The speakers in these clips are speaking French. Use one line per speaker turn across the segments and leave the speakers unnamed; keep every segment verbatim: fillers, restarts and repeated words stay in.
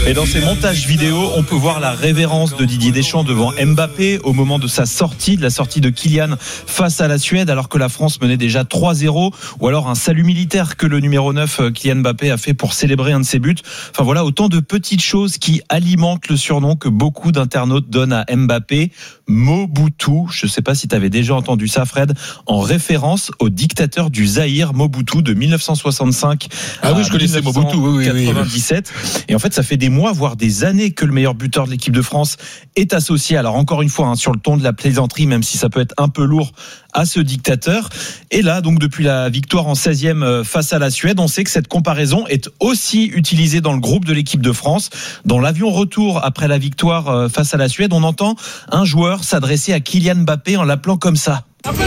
Et dans ces montages vidéo, on peut voir la révérence de Didier Deschamps devant Mbappé au moment de sa sortie, de la sortie de Kylian face à la Suède, alors que la France menait déjà trois zéro, ou alors un salut militaire que le numéro neuf Kylian Mbappé a fait pour célébrer un de ses buts. Enfin voilà, autant de petites choses qui alimentent le surnom que beaucoup d'internautes donnent à Mbappé, Mobutu. Je ne sais pas si tu avais déjà entendu ça, Fred, en référence au dictateur du Zaïre, Mobutu, de mille neuf cent soixante-cinq
ah oui, je connaissais Mobutu, oui,
quatre-vingt-dix-sept. Oui, oui. Et en fait, ça fait des mois, voire des années que le meilleur buteur de l'équipe de France est associé, alors encore une fois, hein, sur le ton de la plaisanterie, même si ça peut être un peu lourd, à ce dictateur. Et là, donc depuis la victoire en seizième face à la Suède, on sait que cette comparaison est aussi utilisée dans le groupe de l'équipe de France. Dans l'avion retour après la victoire face à la Suède, on entend un joueur s'adresser à Kylian Mbappé en l'appelant comme ça.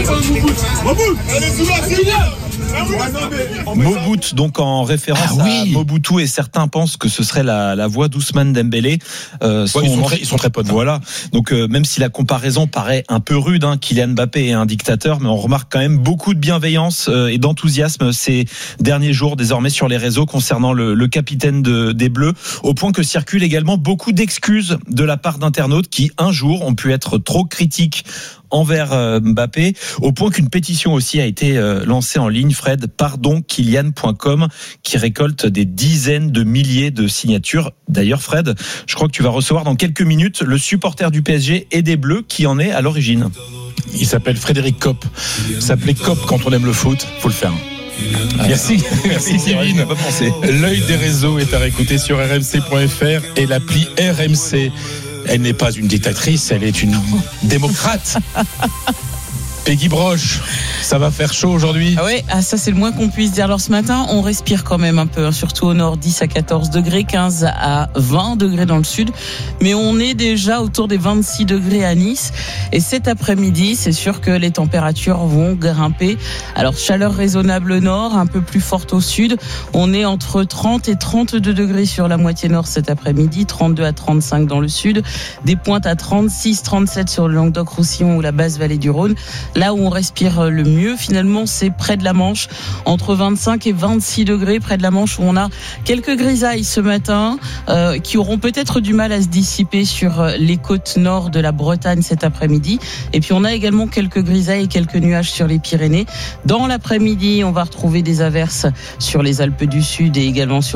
Mobutu, donc en référence ah, oui. à Mobutu, et certains pensent que ce serait la, la voix d'Ousmane Dembélé. Euh,
ouais, ils, sont très, ils sont très potes.
Voilà. Donc euh, même si la comparaison paraît un peu rude, hein, Kylian Mbappé est un dictateur, mais on remarque quand même beaucoup de bienveillance euh, et d'enthousiasme ces derniers jours désormais sur les réseaux concernant le, le capitaine de, des Bleus, au point que circulent également beaucoup d'excuses de la part d'internautes qui un jour ont pu être trop critiques envers Mbappé, au point qu'une pétition aussi a été lancée en ligne, Fred, pardon kylian point com, qui récolte des dizaines de milliers de signatures. D'ailleurs, Fred, je crois que tu vas recevoir dans quelques minutes le supporter du P S G et des Bleus qui en est à l'origine.
Il s'appelle Frédéric Kopp. Il s'appelait Kopp quand on aime le foot, faut le faire. Ah, merci, merci Kevin. L'œil des réseaux est à réécouter sur r m c point f r et l'appli R M C. Elle n'est pas une dictatrice, elle est une démocrate. Peggy Broche, ça va faire chaud aujourd'hui.
Ah oui, ah ça c'est le moins qu'on puisse dire. Alors ce matin, on respire quand même un peu, hein, surtout au nord, dix à quatorze degrés, quinze à vingt degrés dans le sud. Mais on est déjà autour des vingt-six degrés à Nice. Et cet après-midi, c'est sûr que les températures vont grimper. Alors chaleur raisonnable au nord, un peu plus forte au sud. On est entre trente et trente-deux degrés sur la moitié nord cet après-midi, trente-deux à trente-cinq dans le sud. Des pointes à trente-six, trente-sept sur le Languedoc-Roussillon ou la basse vallée du Rhône. Là où on respire le mieux, finalement, c'est près de la Manche, entre vingt-cinq et vingt-six degrés près de la Manche, où on a quelques grisailles ce matin euh, qui auront peut-être du mal à se dissiper sur les côtes nord de la Bretagne cet après-midi. Et puis on a également quelques grisailles et quelques nuages sur les Pyrénées. Dans l'après-midi, on va retrouver des averses sur les Alpes du Sud et également sur